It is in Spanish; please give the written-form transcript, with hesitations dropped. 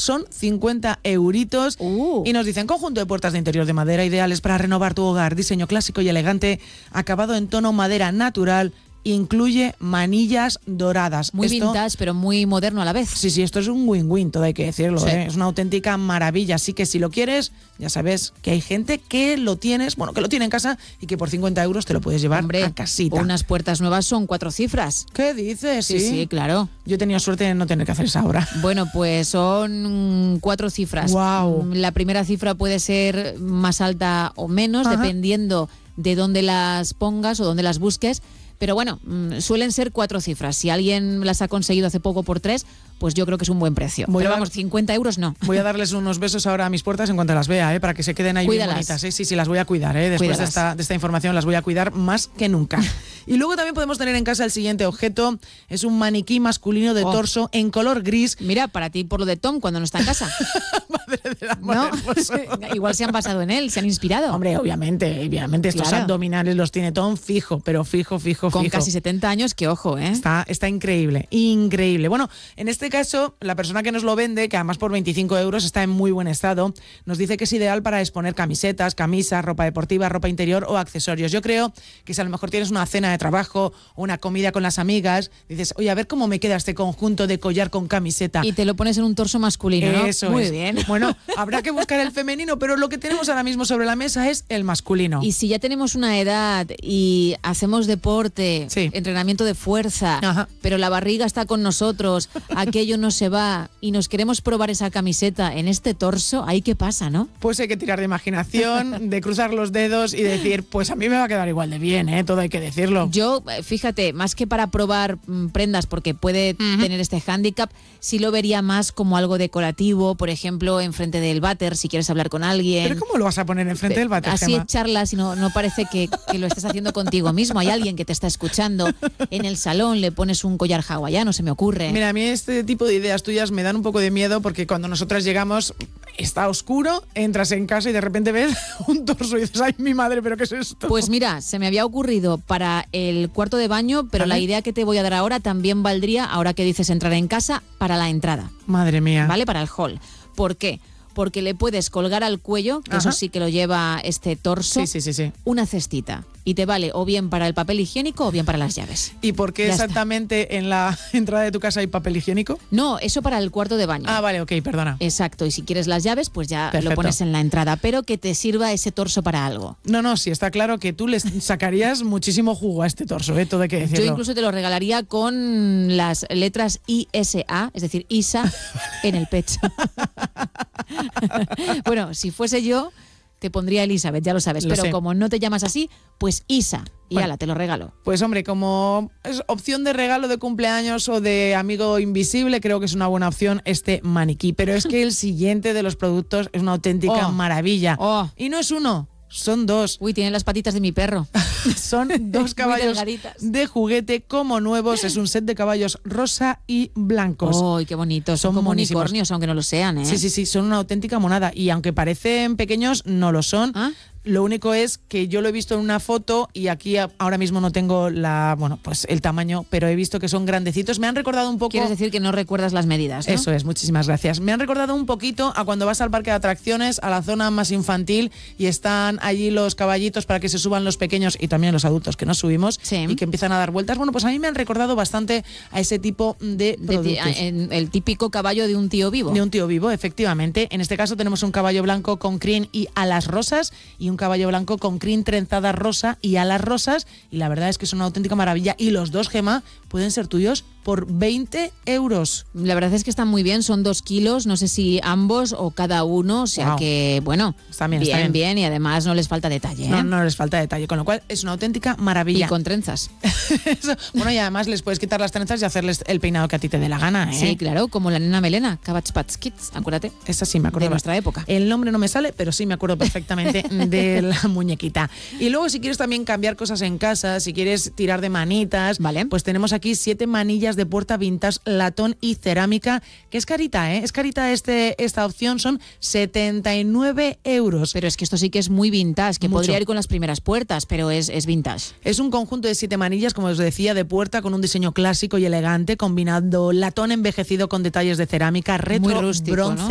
son 50 euritos. Y nos dicen, conjunto de puertas de interior de madera ideales para renovar tu hogar, diseño clásico y elegante, acabado en tono madera natural. Incluye manillas doradas. Muy vintage, pero muy moderno a la vez. Sí, esto es un win-win, todo hay que decirlo. Sí. Es una auténtica maravilla. Así que si lo quieres, ya sabes que hay gente que lo tiene en casa y que por 50 euros te lo puedes llevar a casita. Unas puertas nuevas son 4 cifras. ¿Qué dices? Sí, claro. Yo he tenido suerte de no tener que hacer esa obra. Bueno, pues son 4 cifras. Wow. La primera cifra puede ser más alta o menos, dependiendo de dónde las pongas o dónde las busques. Pero bueno, suelen ser 4 cifras. Si alguien las ha conseguido hace poco por 3, pues yo creo que es un buen precio. Pero vamos, 50 euros no. Voy a darles unos besos ahora a mis puertas en cuanto las vea, para que se queden ahí bien bonitas. Sí, las voy a cuidar. Después de esta información las voy a cuidar más que nunca. Y luego también podemos tener en casa el siguiente objeto. Es un maniquí masculino de torso en color gris. Mira, para ti por lo de Tom cuando no está en casa. Madre del amor hermoso. Igual se han basado en él, se han inspirado. Hombre, obviamente estos abdominales los tiene Tom fijo, pero fijo. Con casi 70 años, que ojo, Está increíble. Bueno, en este caso, la persona que nos lo vende, que además por 25 euros está en muy buen estado, nos dice que es ideal para exponer camisetas, camisas, ropa deportiva, ropa interior o accesorios. Yo creo que si a lo mejor tienes una cena de trabajo o una comida con las amigas, dices, oye, a ver cómo me queda este conjunto de collar con camiseta. Y te lo pones en un torso masculino, ¿no? Eso muy es. Bien. Bueno, habrá que buscar el femenino, pero lo que tenemos ahora mismo sobre la mesa es el masculino. Y si ya tenemos una edad y hacemos deporte, entrenamiento de fuerza, pero la barriga está con nosotros, aquello no se va y nos queremos probar esa camiseta en este torso, ¿ahí qué pasa, no? Pues hay que tirar de imaginación, de cruzar los dedos y decir, pues a mí me va a quedar igual de bien, todo hay que decirlo. Yo, fíjate, más que para probar prendas, porque puede tener este hándicap, sí lo vería más como algo decorativo, por ejemplo, enfrente del váter, si quieres hablar con alguien. ¿Pero cómo lo vas a poner enfrente del váter, Así Gemma? charlas y no parece que lo estés haciendo contigo mismo. Hay alguien que te está escuchando. En el salón le pones un collar hawaiano, se me ocurre. Mira, a mí este tipo de ideas tuyas me dan un poco de miedo porque cuando nosotras llegamos está oscuro, entras en casa y de repente ves un torso y dices, ay, mi madre, ¿pero qué es esto? Pues mira, se me había ocurrido para el cuarto de baño, pero la idea que te voy a dar ahora también valdría, ahora que dices entrar en casa, para la entrada. Madre mía. ¿Vale? Para el hall. ¿Por qué? Porque le puedes colgar al cuello, que eso sí que lo lleva este torso, una cestita. Y te vale o bien para el papel higiénico o bien para las llaves. ¿Y por qué exactamente en la entrada de tu casa hay papel higiénico? No, eso para el cuarto de baño. Ah, vale, ok, perdona. Exacto, y si quieres las llaves, pues ya Perfecto. lo pones en la entrada, pero que te sirva ese torso para algo. No, sí, está claro que tú le sacarías muchísimo jugo a este torso, todo hay que decirlo. Yo incluso te lo regalaría con las letras ISA, es decir, ISA, en el pecho. Bueno, si fuese yo, te pondría Elizabeth, ya lo sabes, pero como no te llamas así, pues Isa, y ala, te lo regalo. Pues hombre, como es opción de regalo de cumpleaños o de amigo invisible, creo que es una buena opción este maniquí, pero es que el siguiente de los productos es una auténtica maravilla. Y no es uno, son 2. Uy, tienen las patitas de mi perro. Son 2 caballos de juguete como nuevos. Es un set de caballos rosa y blancos. ¡Ay, qué bonitos! Son como unicornios, aunque no lo sean, ¿eh? Sí, son una auténtica monada. Y aunque parecen pequeños, no lo son. Lo único es que yo lo he visto en una foto y aquí ahora mismo no tengo el tamaño, pero he visto que son grandecitos. Me han recordado un poco... Quieres decir que no recuerdas las medidas, ¿no? Eso es, muchísimas gracias. Me han recordado un poquito a cuando vas al parque de atracciones, a la zona más infantil, y están allí los caballitos para que se suban los pequeños y también los adultos que nos subimos y que empiezan a dar vueltas. Bueno, pues a mí me han recordado bastante a ese tipo de productos. El típico caballo de un tío vivo. De un tío vivo, efectivamente. En este caso tenemos un caballo blanco con crin y alas rosas y un caballo blanco con crin trenzada rosa y alas rosas, y la verdad es que es una auténtica maravilla, y los dos, Gemma, pueden ser tuyos por 20 euros. La verdad es que están muy bien, son 2 kilos, no sé si ambos o cada uno, o sea que, bueno, está bien, y además no les falta detalle, ¿eh? No les falta detalle, con lo cual es una auténtica maravilla. Y con trenzas. Bueno, y además les puedes quitar las trenzas y hacerles el peinado que a ti te dé la gana, ¿eh? Sí, claro, como la nena Melena, Cabbage Patch Kids, acuérdate. Esa sí me acuerdo. De nuestra época. El nombre no me sale, pero sí me acuerdo perfectamente de la muñequita. Y luego, si quieres también cambiar cosas en casa, si quieres tirar de manitas, pues tenemos aquí 7 manillas de puerta vintage, latón y cerámica, que es carita, ¿eh? Es carita esta opción, son 79 euros. Pero es que esto sí que es muy vintage, que podría ir con las primeras puertas, pero es vintage. Es un conjunto de 7 manillas, como os decía, de puerta con un diseño clásico y elegante, combinando latón envejecido con detalles de cerámica, retro, muy rústico, bronce,